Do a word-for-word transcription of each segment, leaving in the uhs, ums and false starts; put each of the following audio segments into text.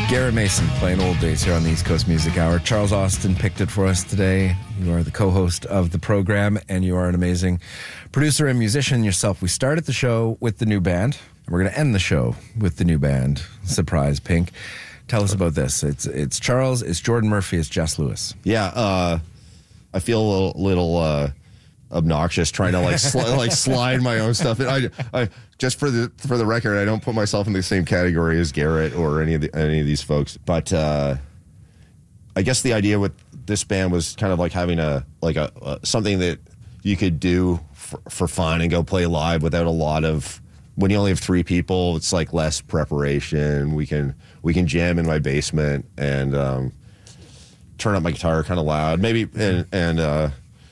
Garrett Mason playing Old Days here on the East Coast Music Hour. Charles Austin picked it for us today. You are the co-host of the program, and you are an amazing producer and musician yourself. We started the show with the new band, and we're going to end the show with the new band, Surprise Pink. Tell us about this. It's it's Charles, it's Jordan Murphy, it's Jess Lewis. Yeah, uh, I feel a little, little uh, obnoxious trying to like sli- like slide my own stuff in. I, I just for the for the record, I don't put myself in the same category as Garrett or any of the, any of these folks. But uh, I guess the idea with this band was kind of like having a like a, a something that you could do for, for fun and go play live without a lot of. When you only have three people, it's like less preparation. We can we can jam in my basement and um, turn up my guitar kind of loud, maybe and and. Uh,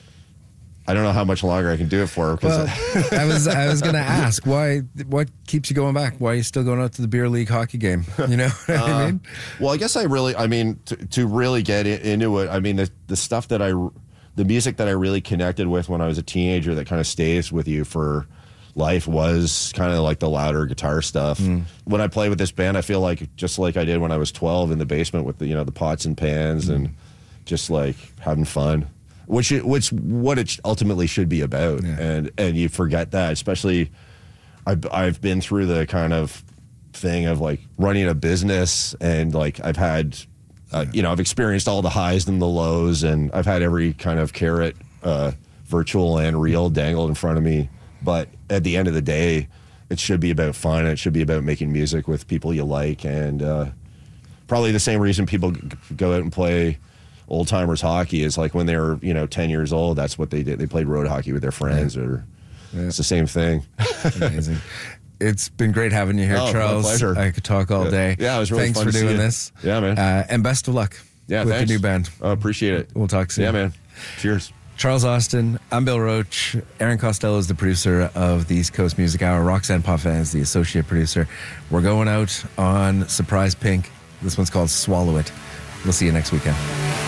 I don't know how much longer I can do it for. Well, I was I was going to ask why what keeps you going back? Why are you still going out to the beer league hockey game? You know what uh, I mean? Well, I guess I really I mean to, to really get it, into it. I mean the the stuff that I the music that I really connected with when I was a teenager that kind of stays with you for life was kind of like the louder guitar stuff. Mm. When I play with this band, I feel like just like I did when I was twelve in the basement with the you know the pots and pans mm. and just like having fun. Which it, which what it ultimately should be about, yeah. and and you forget that. Especially, I've I've been through the kind of thing of like running a business, and like I've had, uh, yeah. you know, I've experienced all the highs and the lows, and I've had every kind of carrot, uh, virtual and real, dangled in front of me. But at the end of the day, it should be about fun. And it should be about making music with people you like, and uh, probably the same reason people go out and play old timers hockey is like when they were, you know, ten years old, that's what they did. They played road hockey with their friends, or yeah. it's the same thing. Amazing. It's been great having you here, oh, Charles. My pleasure. I could talk all day. Yeah, it was really Thanks fun for to doing see this. Yeah, man. Uh, and best of luck yeah, with thanks. the new band. I uh, appreciate it. We'll talk soon. Yeah, man. Cheers. Charles Austin, I'm Bill Roach. Aaron Costello is the producer of the East Coast Music Hour. Roxanne Potvin is the associate producer. We're going out on Surprise Pink. This one's called Swallow It. We'll see you next weekend.